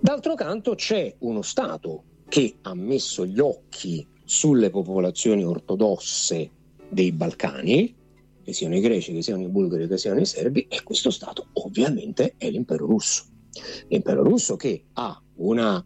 D'altro canto c'è uno Stato che ha messo gli occhi sulle popolazioni ortodosse dei Balcani, che siano i greci, che siano i bulgari, che siano i serbi, e questo Stato ovviamente è l'impero russo. L'impero russo che ha una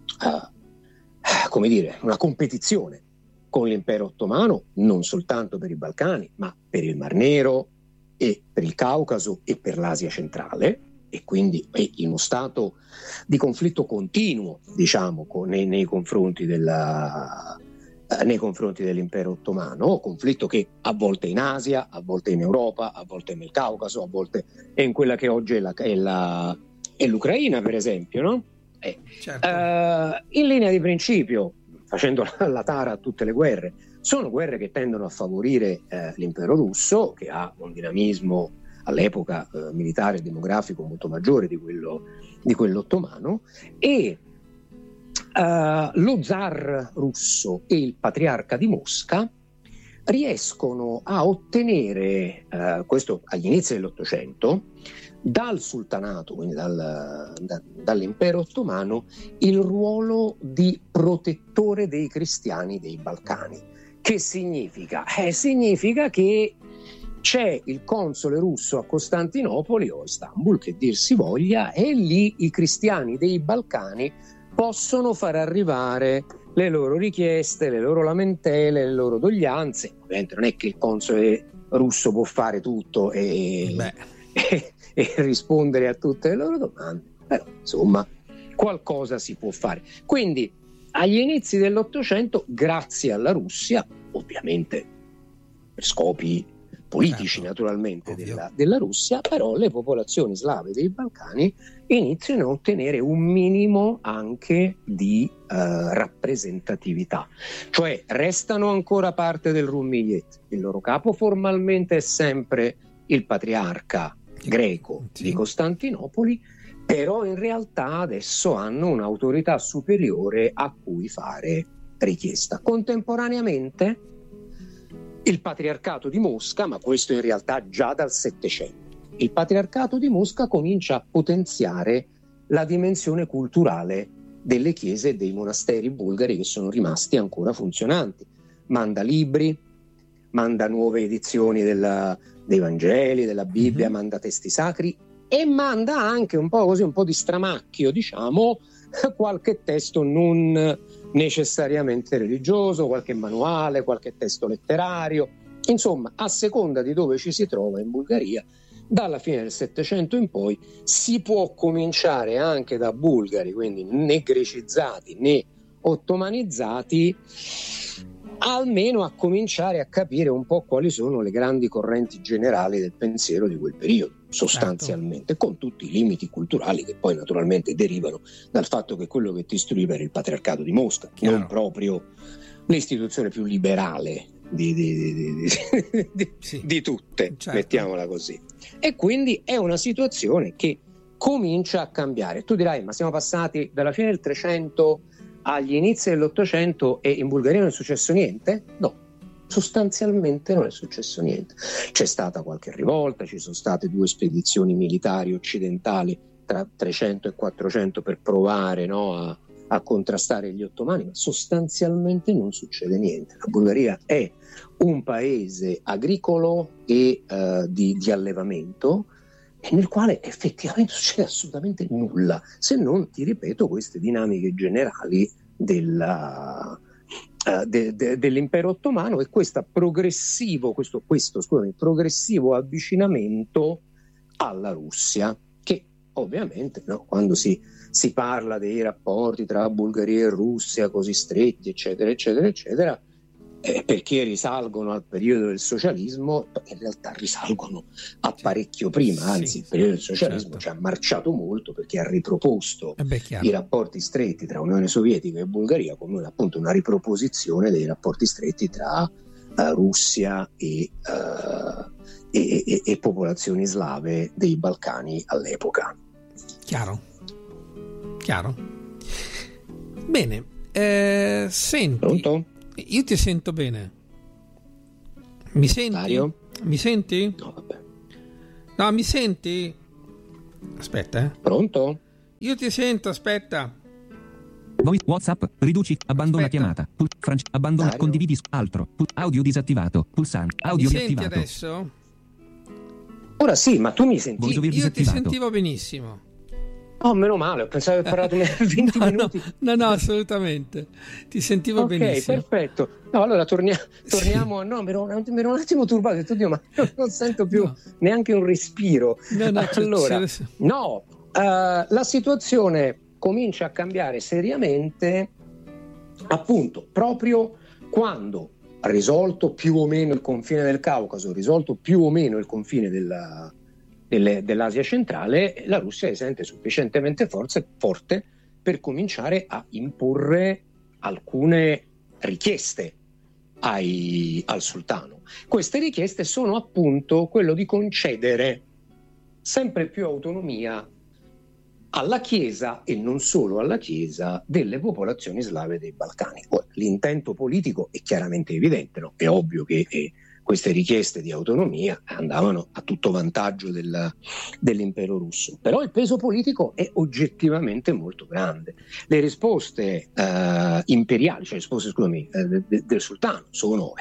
competizione con l'impero ottomano, non soltanto per i Balcani, ma per il Mar Nero e per il Caucaso e per l'Asia centrale, e quindi è in uno stato di conflitto continuo, diciamo, nei confronti dell'impero ottomano, conflitto che a volte è in Asia, a volte è in Europa, a volte è nel Caucaso, a volte è in quella che oggi è l'Ucraina, per esempio, no? Certo. In linea di principio, facendo la tara a tutte le guerre, sono guerre che tendono a favorire l'impero russo, che ha un dinamismo all'epoca militare e demografico molto maggiore di quello ottomano, e lo zar russo e il patriarca di Mosca riescono a ottenere, questo agli inizi dell'Ottocento, dal sultanato, quindi dall'impero ottomano, il ruolo di protettore dei cristiani dei Balcani. Che significa? Significa che c'è il console russo a Costantinopoli o Istanbul, che dir si voglia, e lì i cristiani dei Balcani possono far arrivare le loro richieste, le loro lamentele, le loro doglianze. Ovviamente non è che il console russo può fare tutto e rispondere a tutte le loro domande, però insomma qualcosa si può fare. Quindi agli inizi dell'Ottocento, grazie alla Russia, ovviamente per scopi politici, certo, naturalmente della Russia, però le popolazioni slave dei Balcani iniziano a ottenere un minimo anche di rappresentatività, cioè restano ancora parte del Rumiyet, il loro capo formalmente è sempre il patriarca greco di Costantinopoli, però in realtà adesso hanno un'autorità superiore a cui fare richiesta. Contemporaneamente il patriarcato di Mosca, ma questo in realtà già dal Settecento, il patriarcato di Mosca comincia a potenziare la dimensione culturale delle chiese e dei monasteri bulgari che sono rimasti ancora funzionanti. Manda libri, manda nuove edizioni dei Vangeli, della Bibbia, manda testi sacri e manda anche un po' di stramacchio, diciamo, qualche testo non necessariamente religioso, qualche manuale, qualche testo letterario, insomma, a seconda di dove ci si trova in Bulgaria, dalla fine del Settecento in poi si può cominciare anche da bulgari, quindi né grecizzati né ottomanizzati, almeno a cominciare a capire un po' quali sono le grandi correnti generali del pensiero di quel periodo, sostanzialmente, con tutti i limiti culturali che poi naturalmente derivano dal fatto che quello che ti istruiva era il patriarcato di Mosca, non proprio l'istituzione più liberale di tutte, certo, mettiamola così. E quindi è una situazione che comincia a cambiare. Tu dirai, ma siamo passati dalla fine del 300 agli inizi dell'800 e in Bulgaria non è successo niente? No, sostanzialmente non è successo niente. C'è stata qualche rivolta, ci sono state 2 spedizioni militari occidentali tra 300 e 400 per provare, no, a contrastare gli ottomani, ma sostanzialmente non succede niente. La Bulgaria è un paese agricolo e di allevamento, e nel quale effettivamente non succede assolutamente nulla, se non, ti ripeto, queste dinamiche generali dell'impero ottomano e questo progressivo avvicinamento alla Russia, che ovviamente, no, quando si parla dei rapporti tra Bulgaria e Russia così stretti, eccetera, eccetera, eccetera, perché risalgono al periodo del socialismo, in realtà risalgono a parecchio prima, anzi il periodo del socialismo ci ha marciato molto perché ha riproposto i rapporti stretti tra Unione Sovietica e Bulgaria come appunto una riproposizione dei rapporti stretti tra Russia e popolazioni slave dei Balcani all'epoca. Chiaro. Bene, senti. Pronto? Io ti sento bene. Mi senti? Dario? Mi senti? No, vabbè. No, mi senti? Aspetta, Pronto? Io ti sento, aspetta. Voice WhatsApp, riduci, abbandona chiamata, abbandona, Dario. condividi, altro, audio disattivato, pulsante, audio Mi senti riattivato. adesso? Ora sì, ma tu mi senti? Voice over Io ti disattivato. sentivo benissimo. Oh, meno male, pensavo di aver parlato 20 minuti. No, assolutamente. Ti sentivo Ok, benissimo. perfetto. No, allora torniamo. No, mi ero un attimo turbato, ho detto, Dio, ma non sento più No. neanche un respiro. Allora, no, la situazione comincia a cambiare seriamente appunto proprio quando, risolto più o meno il confine del Caucaso, risolto più o meno il confine dell'Asia centrale, la Russia si sente sufficientemente forte per cominciare a imporre alcune richieste al sultano. Queste richieste sono appunto quello di concedere sempre più autonomia alla Chiesa, e non solo alla Chiesa, delle popolazioni slave dei Balcani. Ora, l'intento politico è chiaramente evidente, no? È ovvio che queste richieste di autonomia andavano a tutto vantaggio dell'impero russo, però il peso politico è oggettivamente molto grande. Le risposte imperiali, cioè le risposte, scusami, del sultano sono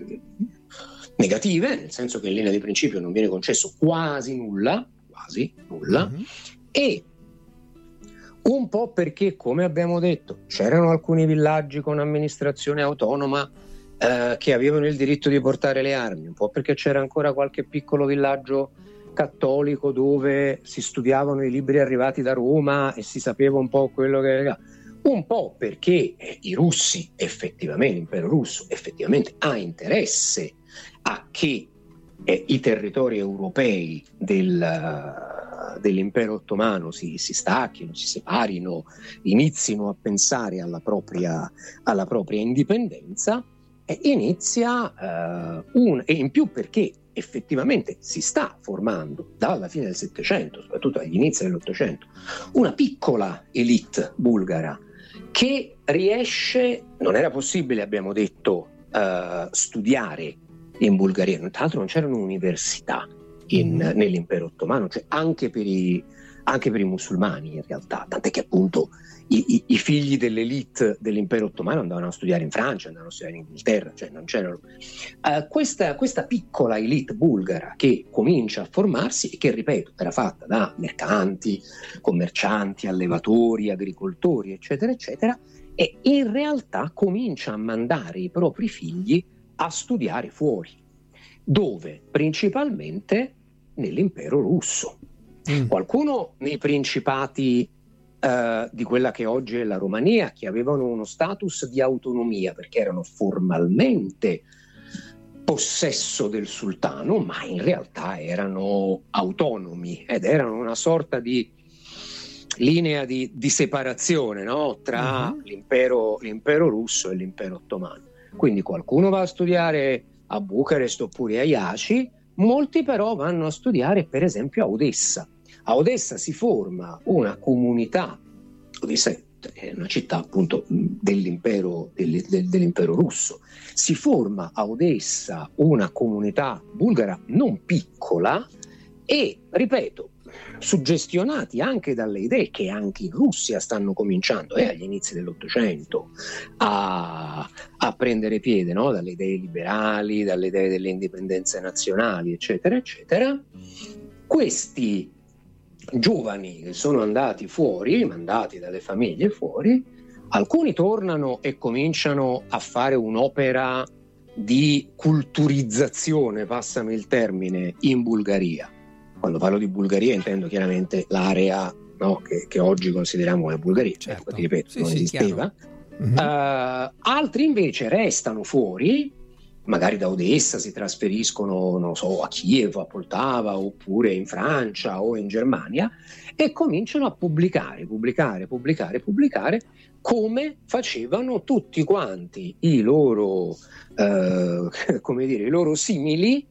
negative, nel senso che in linea di principio non viene concesso quasi nulla, Mm-hmm. e un po' perché, come abbiamo detto, c'erano alcuni villaggi con amministrazione autonoma che avevano il diritto di portare le armi, un po' perché c'era ancora qualche piccolo villaggio cattolico dove si studiavano i libri arrivati da Roma e si sapeva un po' quello che... Un po' perché i russi, effettivamente, l'impero russo effettivamente ha interesse a che i territori europei dell'impero ottomano si stacchino, si separino, inizino a pensare alla propria indipendenza, e inizia e in più perché effettivamente si sta formando dalla fine del Settecento, soprattutto agli inizi dell'Ottocento, una piccola elite bulgara che riesce, non era possibile, abbiamo detto, studiare in Bulgaria, tra l'altro non c'erano università nell'impero ottomano, cioè anche per i musulmani in realtà, tant'è che appunto i figli dell'elite dell'impero ottomano andavano a studiare in Francia, andavano a studiare in Inghilterra, cioè non c'erano. Questa piccola elite bulgara che comincia a formarsi e che, ripeto, era fatta da mercanti, commercianti, allevatori, agricoltori, eccetera, eccetera, e in realtà comincia a mandare i propri figli a studiare fuori. Dove? Principalmente nell'impero russo. Qualcuno nei principati di quella che oggi è la Romania, che avevano uno status di autonomia perché erano formalmente possesso del sultano, ma in realtà erano autonomi ed erano una sorta di linea di separazione, no? Tra l'impero russo e l'impero ottomano. Quindi qualcuno va a studiare a Bucarest oppure a Iași, molti però vanno a studiare per esempio a Odessa. A Odessa si forma una comunità, Odessa è una città appunto dell'impero russo, si forma a Odessa una comunità bulgara non piccola e, ripeto, suggestionati anche dalle idee che anche in Russia stanno cominciando agli inizi dell'Ottocento a prendere piede, no? Dalle idee liberali, dalle idee delle indipendenze nazionali, eccetera, eccetera. Questi giovani che sono andati fuori, mandati dalle famiglie fuori, alcuni tornano e cominciano a fare un'opera di culturizzazione, passami il termine, in Bulgaria. Quando parlo di Bulgaria intendo chiaramente l'area, no, che oggi consideriamo come Bulgaria, certo. Ti ripeto, non esisteva. Altri invece restano fuori, magari da Odessa si trasferiscono, non so, a Kiev, a Poltava, oppure in Francia o in Germania, e cominciano a pubblicare, come facevano tutti quanti i loro simili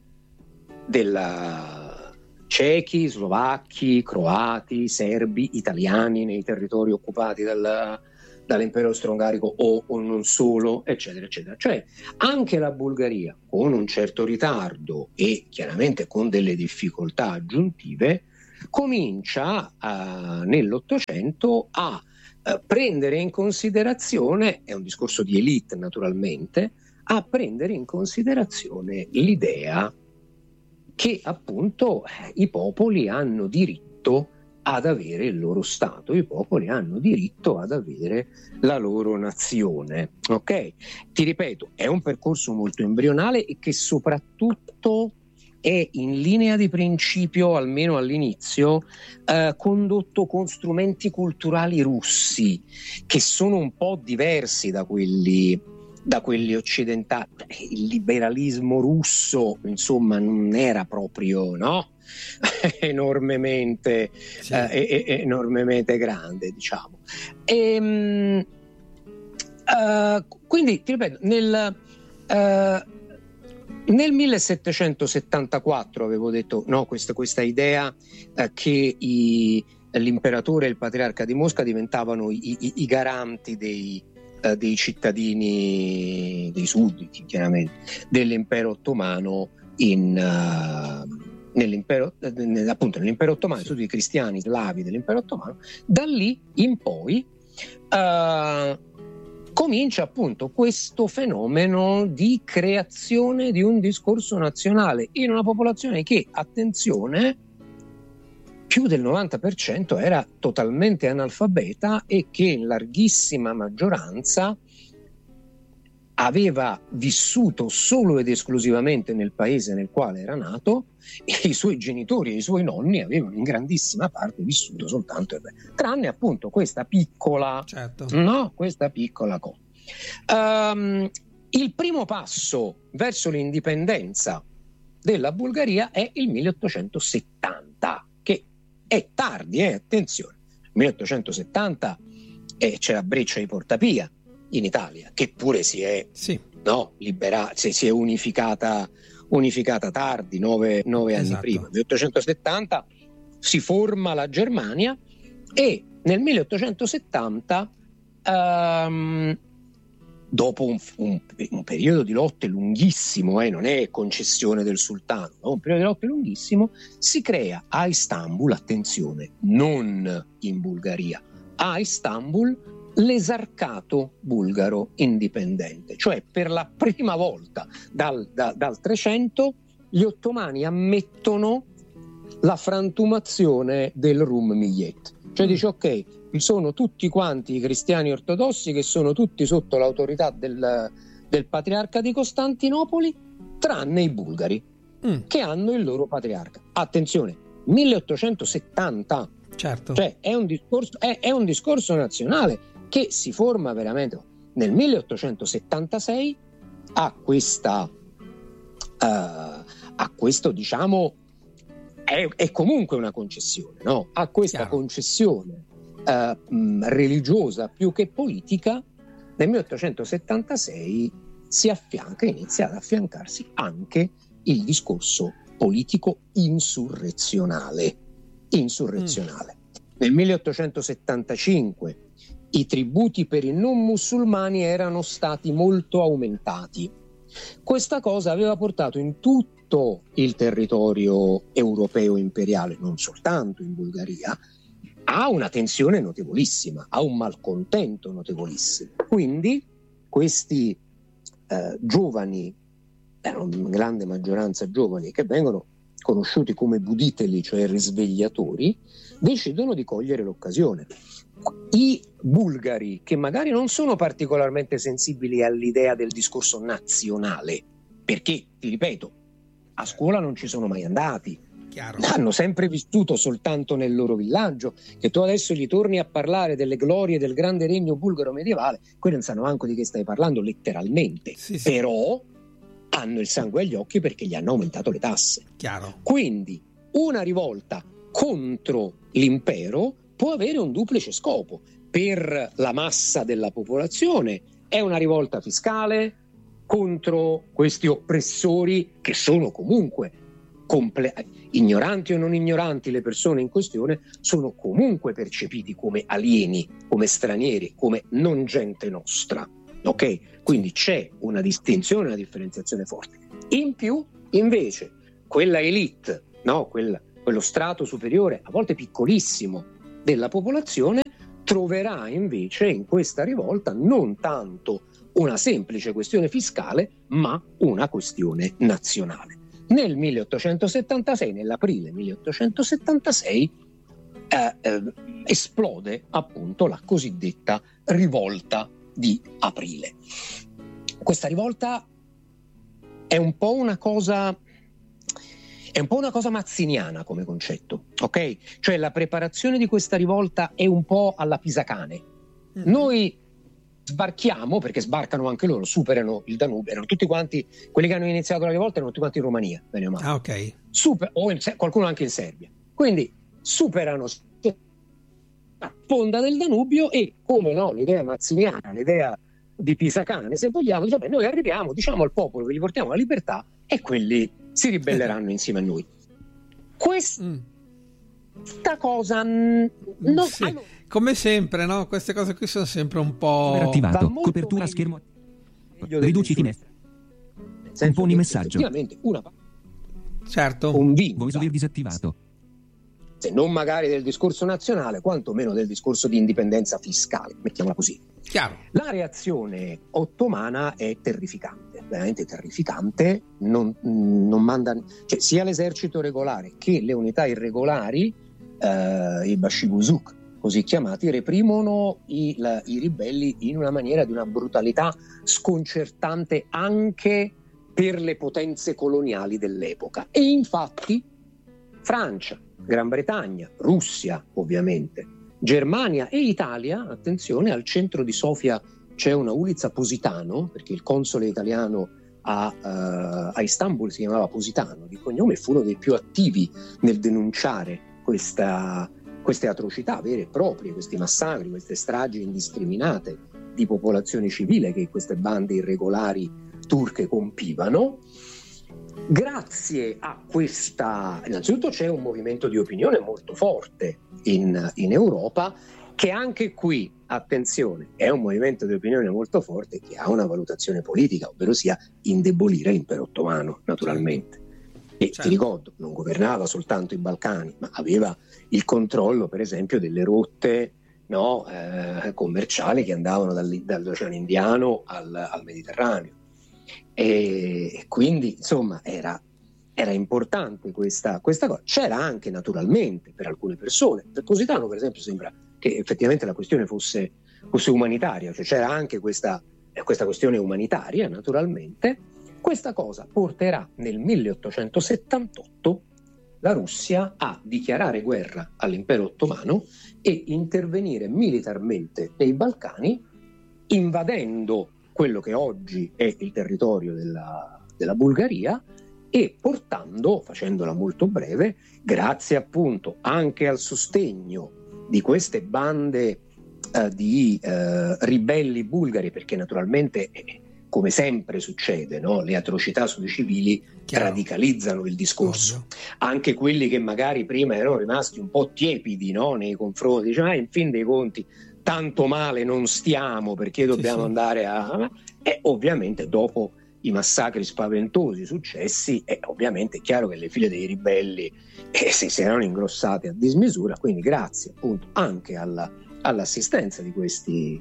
della cechi, slovacchi, croati, serbi, italiani nei territori occupati dall'impero austro-ungarico o non solo, eccetera, eccetera. Cioè anche la Bulgaria, con un certo ritardo e chiaramente con delle difficoltà aggiuntive, comincia nell'Ottocento a prendere in considerazione, è un discorso di elite naturalmente, a prendere in considerazione l'idea che appunto i popoli hanno diritto ad avere il loro Stato, i popoli hanno diritto ad avere la loro nazione. Ok? Ti ripeto, è un percorso molto embrionale e che soprattutto è in linea di principio, almeno all'inizio, condotto con strumenti culturali russi che sono un po' diversi da quelli occidentali. Il liberalismo russo, insomma, non era proprio, no? enormemente grande, diciamo. Quindi ti ripeto, nel 1774 avevo detto no, questa idea che l'imperatore e il patriarca di Mosca diventavano i garanti dei cittadini, dei sudditi chiaramente dell'impero ottomano nell'impero ottomano, sì, i cristiani slavi dell'impero ottomano. Da lì in poi comincia appunto questo fenomeno di creazione di un discorso nazionale in una popolazione che, attenzione, più del 90% era totalmente analfabeta e che in larghissima maggioranza aveva vissuto solo ed esclusivamente nel paese nel quale era nato, e i suoi genitori e i suoi nonni avevano in grandissima parte vissuto soltanto tranne appunto questa piccola, certo, questa piccola cosa. Il primo passo verso l'indipendenza della Bulgaria è il 1870, che è tardi, attenzione. 1870 c'era Breccia di Portapia in Italia, che pure si è unificata tardi, 9 anni prima. Nel 1870 si forma la Germania e nel 1870 dopo un periodo di lotte lunghissimo, non è concessione del sultano, un periodo di lotte lunghissimo, si crea a Istanbul, attenzione, non in Bulgaria, a Istanbul l'esarcato bulgaro indipendente, cioè per la prima volta dal 300 gli ottomani ammettono la frantumazione del Rum Millet, cioè dice ok, ci sono tutti quanti i cristiani ortodossi che sono tutti sotto l'autorità del patriarca di Costantinopoli, tranne i bulgari che hanno il loro patriarca. Attenzione, 1870, certo, cioè è un discorso nazionale che si forma veramente nel 1876 a questo, diciamo, è comunque una concessione, no? A questa Chiaro. Concessione religiosa più che politica, nel 1876 inizia ad affiancarsi anche il discorso politico insurrezionale. Nel 1875 i tributi per i non musulmani erano stati molto aumentati. Questa cosa aveva portato in tutto il territorio europeo imperiale, non soltanto in Bulgaria, a una tensione notevolissima, a un malcontento notevolissimo. Quindi questi giovani, una grande maggioranza giovani, che vengono conosciuti come buditeli, cioè risvegliatori, decidono di cogliere l'occasione. I bulgari, che magari non sono particolarmente sensibili all'idea del discorso nazionale, perché, ti ripeto, a scuola non ci sono mai andati, chiaro, hanno sempre vissuto soltanto nel loro villaggio, che tu adesso gli torni a parlare delle glorie del grande regno bulgaro medievale, quelli non sanno manco di che stai parlando letteralmente, sì. Però hanno il sangue agli occhi perché gli hanno aumentato le tasse. Chiaro. Quindi una rivolta contro l'impero può avere un duplice scopo. Per la massa della popolazione è una rivolta fiscale contro questi oppressori che sono comunque ignoranti o non ignoranti, le persone in questione sono comunque percepiti come alieni, come stranieri, come non gente nostra. Ok? Quindi c'è una distinzione, una differenziazione forte. In più, invece, quella elite, no? quello strato superiore, a volte piccolissimo, della popolazione, troverà invece in questa rivolta non tanto una semplice questione fiscale, ma una questione nazionale. Nel 1876, nell'aprile 1876, esplode appunto la cosiddetta rivolta di aprile. Questa rivolta è un po' una cosa mazziniana come concetto, ok? Cioè la preparazione di questa rivolta è un po' alla Pisacane. Noi sbarchiamo, perché sbarcano anche loro, superano il Danubio, erano tutti quanti, quelli che hanno iniziato la rivolta erano tutti quanti in Romania, bene o male. Ok. Qualcuno anche in Serbia. Quindi superano la sponda del Danubio e, come no, l'idea mazziniana, l'idea di Pisacane, se vogliamo, diciamo, noi arriviamo, diciamo al popolo che gli portiamo la libertà e quelli si ribelleranno insieme a noi. Questa cosa sì. Allora, come sempre, no? Queste cose qui sono sempre un po' attivato, copertura a schermo, riduci finestra, componi messaggio, certo, voiceover disattivato, se non magari del discorso nazionale, quantomeno del discorso di indipendenza fiscale, mettiamola così. Chiaro. La reazione ottomana è terrificante, veramente terrificante. Non manda, cioè, sia l'esercito regolare che le unità irregolari, i Bashibuzuk, così chiamati, reprimono i ribelli in una maniera di una brutalità sconcertante anche per le potenze coloniali dell'epoca. E infatti Francia, Gran Bretagna, Russia ovviamente, Germania e Italia, attenzione, al centro di Sofia c'è una ulica Positano, perché il console italiano a Istanbul si chiamava Positano di cognome, e fu uno dei più attivi nel denunciare queste atrocità vere e proprie, questi massacri, queste stragi indiscriminate di popolazione civile che queste bande irregolari turche compivano. Grazie a questa, innanzitutto c'è un movimento di opinione molto forte in Europa, che anche qui, attenzione, è un movimento di opinione molto forte che ha una valutazione politica, ovvero sia indebolire l'impero ottomano, naturalmente. E certo, ti ricordo, non governava soltanto i Balcani, ma aveva il controllo, per esempio, delle rotte commerciali che andavano dall'Oceano Indiano al Mediterraneo. E quindi, insomma, era importante questa cosa. C'era anche, naturalmente, per alcune persone, per Positano, per esempio, sembra che effettivamente la questione fosse umanitaria, cioè c'era anche questa questione umanitaria, naturalmente. Questa cosa porterà nel 1878 la Russia a dichiarare guerra all'impero ottomano e intervenire militarmente nei Balcani, invadendo quello che oggi è il territorio della Bulgaria e portando, facendola molto breve, grazie appunto anche al sostegno di queste bande di ribelli bulgari, perché naturalmente, come sempre succede, no? Le atrocità sui civili radicalizzano il discorso. Anche quelli che magari prima erano rimasti un po' tiepidi, no? Nei confronti, dicevano, in fin dei conti tanto male non stiamo, perché dobbiamo andare a... E ovviamente dopo i massacri spaventosi successi, ovviamente è chiaro che le file dei ribelli si erano ingrossate a dismisura, quindi grazie appunto anche all'assistenza di questi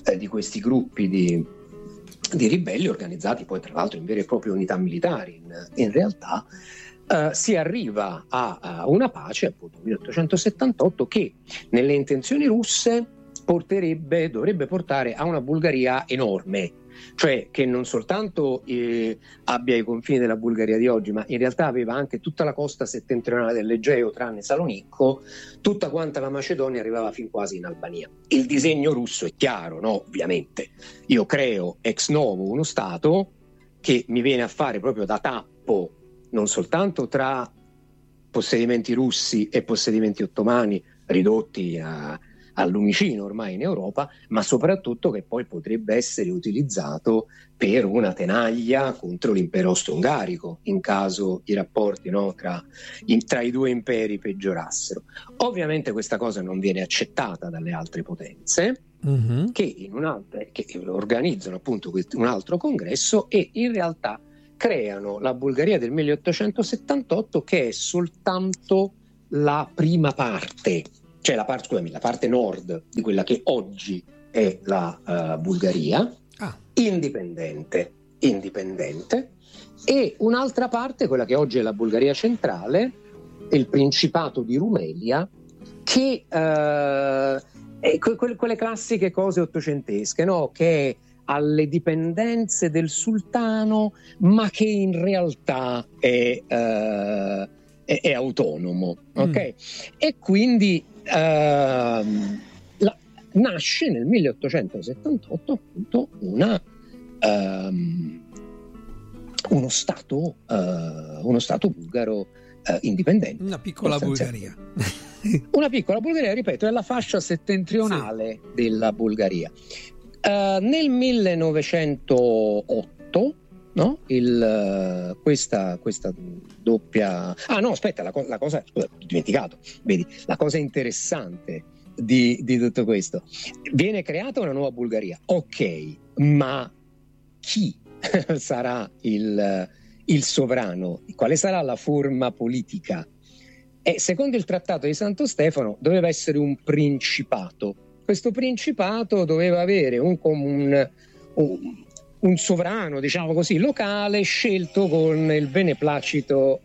gruppi di ribelli organizzati poi tra l'altro in vere e proprie unità militari, in realtà si arriva a una pace appunto nel 1878 che nelle intenzioni russe dovrebbe portare a una Bulgaria enorme, cioè che non soltanto abbia i confini della Bulgaria di oggi, ma in realtà aveva anche tutta la costa settentrionale dell'Egeo, tranne Salonicco, tutta quanta la Macedonia arrivava fin quasi in Albania. Il disegno russo è chiaro, no? Ovviamente. Io creo ex novo uno Stato che mi viene a fare proprio da tappo, non soltanto tra possedimenti russi e possedimenti ottomani ridotti al lumicino ormai in Europa, ma soprattutto che poi potrebbe essere utilizzato per una tenaglia contro l'impero austro-ungarico in caso i rapporti, no, tra i due imperi peggiorassero. Ovviamente questa cosa non viene accettata dalle altre potenze, che organizzano appunto un altro congresso e in realtà creano la Bulgaria del 1878, che è soltanto la prima parte, cioè la parte nord di quella che oggi è la Bulgaria, indipendente, e un'altra parte, quella che oggi è la Bulgaria centrale, il Principato di Rumelia, che quelle classiche cose ottocentesche, no? Che è alle dipendenze del sultano, ma che in realtà è autonomo, ok? E quindi nasce nel 1878 appunto uno stato bulgaro indipendente. Una piccola Bulgaria. Una piccola Bulgaria, ripeto, è la fascia settentrionale della Bulgaria. Nel 1908, no? Questa doppia... la cosa, scusa, ho dimenticato, vedi, la cosa interessante di tutto questo. Viene creata una nuova Bulgaria, ok, ma chi sarà il sovrano? Quale sarà la forma politica? E secondo il Trattato di Santo Stefano doveva essere un principato. Questo principato doveva avere un sovrano, diciamo così, locale, scelto con il beneplacito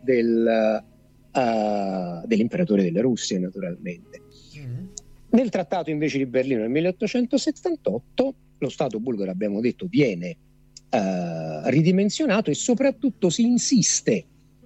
dell'imperatore delle Russie, naturalmente. Nel Trattato invece di Berlino nel 1878 lo Stato bulgaro, abbiamo detto, viene ridimensionato, e soprattutto si insiste: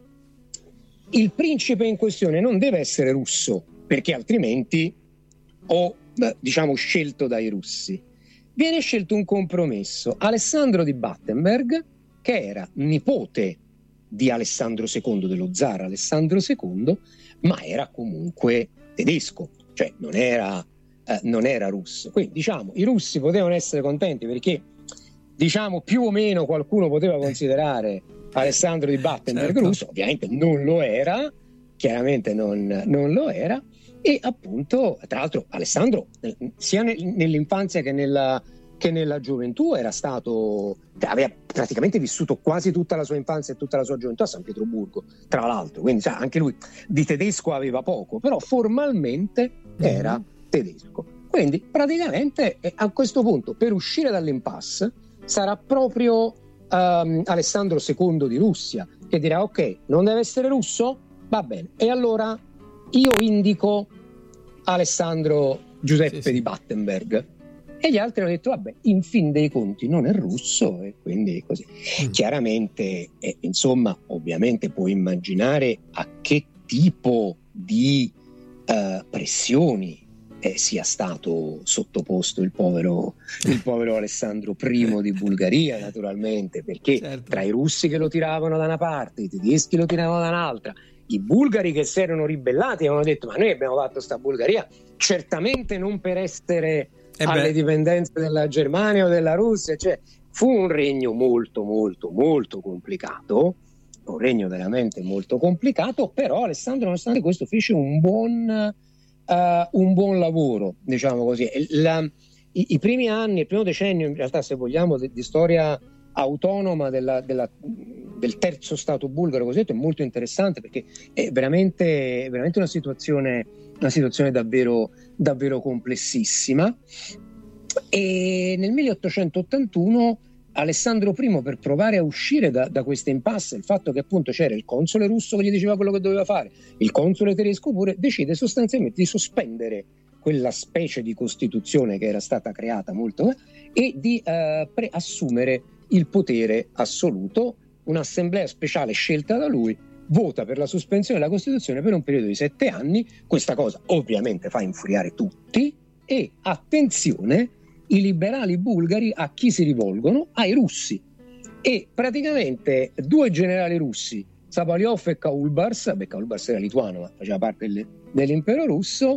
il principe in questione non deve essere russo, perché altrimenti diciamo scelto dai russi. Viene scelto un compromesso: Alessandro di Battenberg, che era nipote di Alessandro II, dello zar Alessandro II, ma era comunque tedesco, cioè non era russo. Quindi diciamo i russi potevano essere contenti, perché diciamo più o meno qualcuno poteva considerare Alessandro di Battenberg russo. Ovviamente non lo era, chiaramente non lo era. E appunto, tra l'altro, Alessandro sia nell'infanzia che nella gioventù aveva praticamente vissuto quasi tutta la sua infanzia e tutta la sua gioventù a San Pietroburgo, tra l'altro, quindi anche lui di tedesco aveva poco, però formalmente era tedesco. Quindi praticamente a questo punto, per uscire dall'impasse, sarà proprio Alessandro II di Russia che dirà: ok, non deve essere russo? Va bene, e allora io indico Alessandro Giuseppe di Battenberg. E gli altri hanno detto: vabbè, in fin dei conti non è russo, e quindi così. Chiaramente, insomma, ovviamente puoi immaginare a che tipo di pressioni sia stato sottoposto il povero Alessandro I di Bulgaria, naturalmente, perché tra i russi che lo tiravano da una parte, i tedeschi lo tiravano da un'altra, i bulgari che si erano ribellati avevano detto: ma noi abbiamo fatto sta Bulgaria certamente non per essere alle dipendenze della Germania o della Russia, cioè fu un regno molto molto molto complicato, un regno veramente molto complicato. Però Alessandro, nonostante questo, fece un buon lavoro, diciamo così. I primi anni, il primo decennio, in realtà, se vogliamo, di storia autonoma del terzo stato bulgaro cosiddetto, è molto interessante, perché è veramente una situazione davvero davvero complessissima. E nel 1881 Alessandro I, per provare a uscire da questa impasse, il fatto che appunto c'era il console russo che gli diceva quello che doveva fare, il console tedesco pure, decide sostanzialmente di sospendere quella specie di costituzione che era stata creata molto e di assumere il potere assoluto. Un'assemblea speciale scelta da lui vota per la sospensione della Costituzione per un periodo di 7 anni. Questa cosa ovviamente fa infuriare tutti, e attenzione, i liberali bulgari a chi si rivolgono? Ai russi. E praticamente 2 generali russi, Sapalyov e Kaulbars, Kaulbars era lituano ma faceva parte dell'impero russo,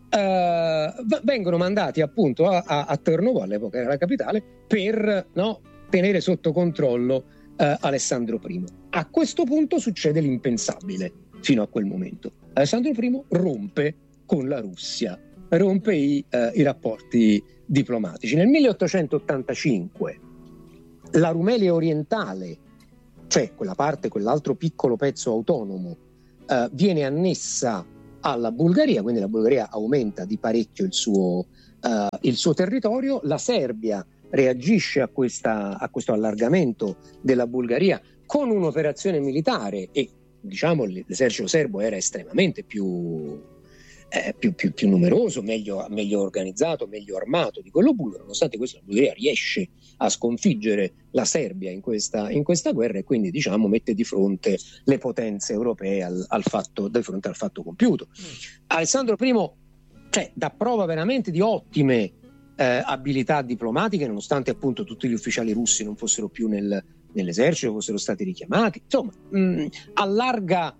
vengono mandati appunto a Trnovo, all'epoca era la capitale, per tenere sotto controllo Alessandro I. A questo punto succede l'impensabile. Fino a quel momento Alessandro I rompe con la Russia, rompe i rapporti diplomatici. Nel 1885 la Rumelia orientale, cioè quella parte, quell'altro piccolo pezzo autonomo, viene annessa alla Bulgaria, quindi la Bulgaria aumenta di parecchio il suo territorio. La Serbia reagisce a questo allargamento della Bulgaria con un'operazione militare e diciamo l'esercito serbo era estremamente più numeroso, meglio organizzato, meglio armato di quello bulgaro. Nonostante questo la Bulgaria riesce a sconfiggere la Serbia in questa guerra e quindi diciamo mette di fronte le potenze europee di fronte al fatto compiuto. Alessandro I dà prova veramente di ottime abilità diplomatiche, nonostante appunto tutti gli ufficiali russi non fossero più nell'esercito, fossero stati richiamati, insomma allarga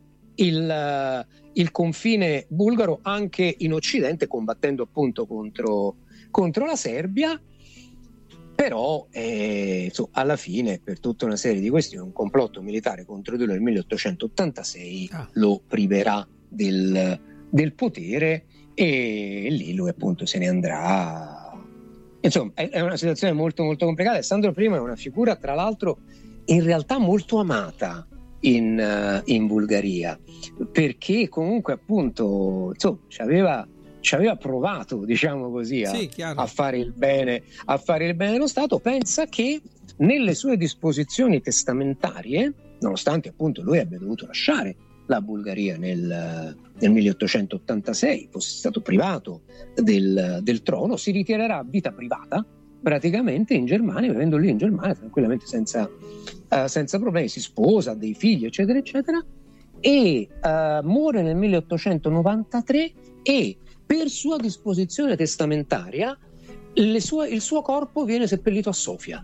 il confine bulgaro anche in Occidente, combattendo appunto contro la Serbia, però alla fine per tutta una serie di questioni un complotto militare contro di lui nel 1886 lo priverà del potere e lì lui appunto se ne andrà. Insomma è una situazione molto molto complicata. Alessandro I è una figura tra l'altro in realtà molto amata in Bulgaria, perché comunque appunto ci aveva provato, diciamo così, a fare il bene dello Stato. Pensa che nelle sue disposizioni testamentarie, nonostante appunto lui abbia dovuto lasciare la Bulgaria nel 1886, fosse stato privato del trono, si ritirerà a vita privata praticamente in Germania, vivendo lì in Germania tranquillamente senza problemi, si sposa, ha dei figli eccetera eccetera e muore nel 1893 e per sua disposizione testamentaria il suo corpo viene seppellito a Sofia.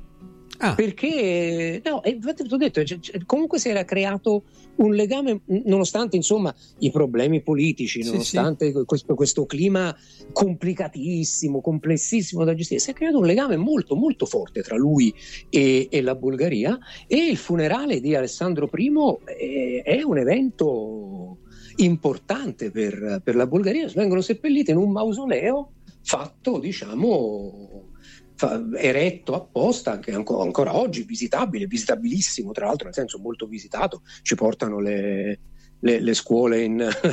Perché infatti ti ho detto, comunque si era creato un legame, nonostante insomma i problemi politici, nonostante questo clima complicatissimo, complessissimo da gestire, si è creato un legame molto molto forte tra lui e la Bulgaria, e il funerale di Alessandro I è un evento importante per la Bulgaria. Vengono seppelliti in un mausoleo fatto, diciamo, eretto apposta, anche ancora oggi visitabilissimo, tra l'altro, nel senso molto visitato, ci portano le scuole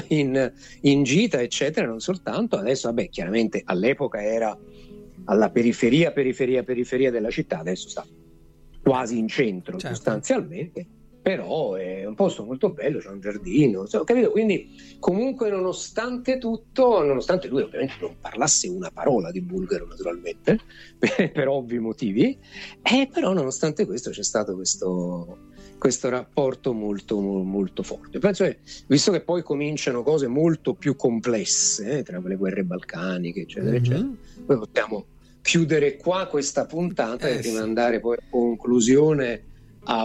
in gita eccetera, non soltanto. Adesso chiaramente all'epoca era alla periferia della città, adesso sta quasi in centro, certo, sostanzialmente, però è un posto molto bello, c'è un giardino, capito? Quindi comunque nonostante tutto, nonostante lui ovviamente non parlasse una parola di bulgaro naturalmente per ovvi motivi, però nonostante questo c'è stato questo rapporto molto molto forte. Penso che, visto che poi cominciano cose molto più complesse tra le guerre balcaniche eccetera eccetera, poi possiamo chiudere qua questa puntata e rimandare poi a conclusione a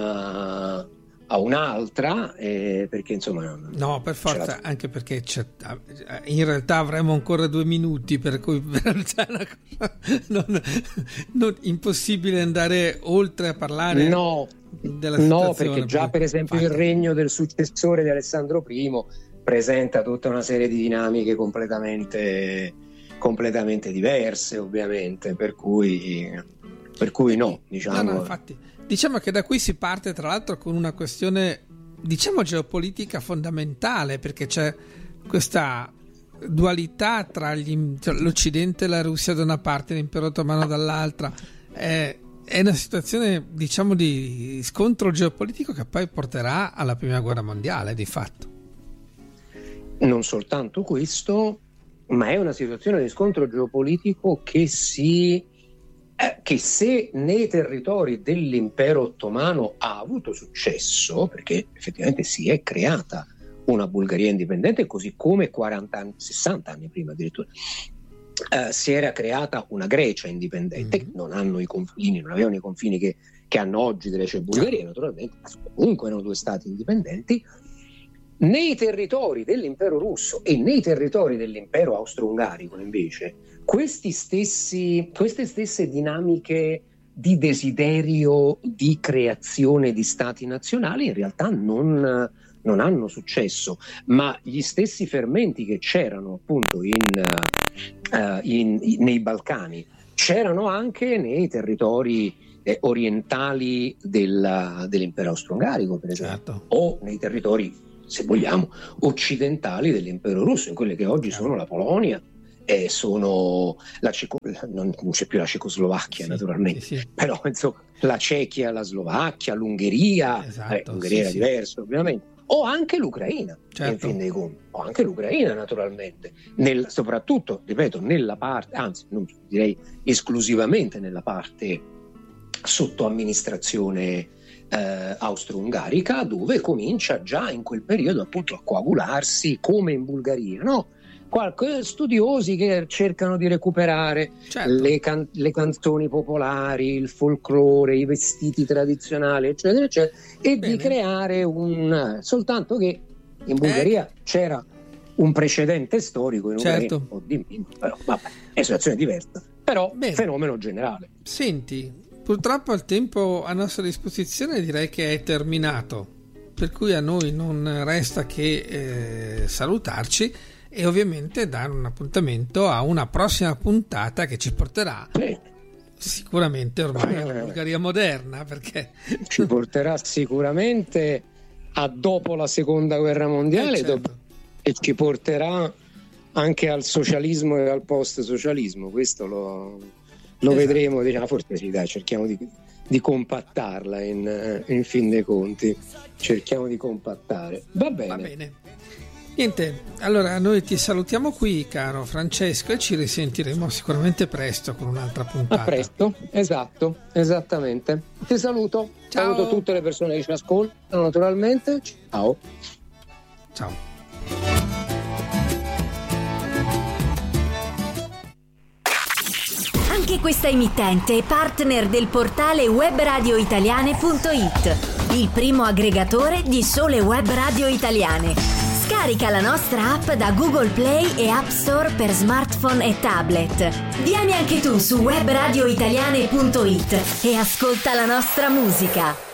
un'altra, perché insomma no, per forza, anche perché in realtà avremo ancora 2 minuti, per cui in realtà è una cosa non impossibile andare oltre a parlare della situazione. No, perché già per esempio il regno del successore di Alessandro I presenta tutta una serie di dinamiche completamente diverse, ovviamente, per cui no, diciamo. No, infatti diciamo che da qui si parte tra l'altro con una questione, diciamo, geopolitica fondamentale, perché c'è questa dualità tra l'Occidente e la Russia da una parte e l'impero ottomano dall'altra. È una situazione, diciamo, di scontro geopolitico che poi porterà alla prima guerra mondiale di fatto. Non soltanto questo, ma è una situazione di scontro geopolitico che se nei territori dell'impero ottomano ha avuto successo, perché effettivamente si è creata una Bulgaria indipendente, così come 60 anni prima addirittura si era creata una Grecia indipendente, che non avevano i confini che hanno oggi Grecia e Bulgaria, naturalmente, ma comunque erano 2 stati indipendenti. Nei territori dell'impero russo e nei territori dell'impero austro-ungarico invece queste stesse dinamiche di desiderio di creazione di stati nazionali in realtà non hanno successo, ma gli stessi fermenti che c'erano appunto nei Balcani c'erano anche nei territori orientali dell'impero austro-ungarico, per esempio, certo, o nei territori se vogliamo, occidentali dell'impero russo, in quelle che oggi sono la Polonia e sono non c'è più la Cecoslovacchia, sì, naturalmente, sì. Però insomma, la Cechia, la Slovacchia, l'Ungheria, esatto, l'Ungheria era diverso ovviamente, o anche l'Ucraina, certo. In fin dei conti, o anche l'Ucraina naturalmente, soprattutto, ripeto, nella parte, anzi non direi esclusivamente nella parte sotto amministrazione austro-ungarica, dove comincia già in quel periodo appunto a coagularsi, come in Bulgaria, no? Studiosi che cercano di recuperare, certo. le canzoni popolari, il folklore, i vestiti tradizionali, eccetera, eccetera, e bene. Di creare soltanto che in Bulgaria c'era un precedente storico, in certo. Ungheria, però vabbè, è una situazione diversa, però bene. Fenomeno generale. Senti, purtroppo il tempo a nostra disposizione direi che è terminato, per cui a noi non resta che salutarci e ovviamente dare un appuntamento a una prossima puntata che ci porterà sicuramente ormai alla Bulgaria moderna, perché ci porterà sicuramente a dopo la seconda guerra mondiale, certo. E ci porterà anche al socialismo e al post socialismo. Questo lo esatto. Vedremo, diciamo, forse sì, dai, cerchiamo di compattarla in fin dei conti, cerchiamo di compattare. Va bene. Niente, allora noi ti salutiamo qui, caro Francesco, e ci risentiremo sicuramente presto con un'altra puntata. A presto, esatto, esattamente. Ti saluto. Ciao. Saluto tutte le persone che ci ascoltano, naturalmente. Ciao. Ciao. Anche questa emittente è partner del portale webradioitaliane.it, il primo aggregatore di sole web radio italiane. Scarica la nostra app da Google Play e App Store per smartphone e tablet. Vieni anche tu su webradioitaliane.it e ascolta la nostra musica.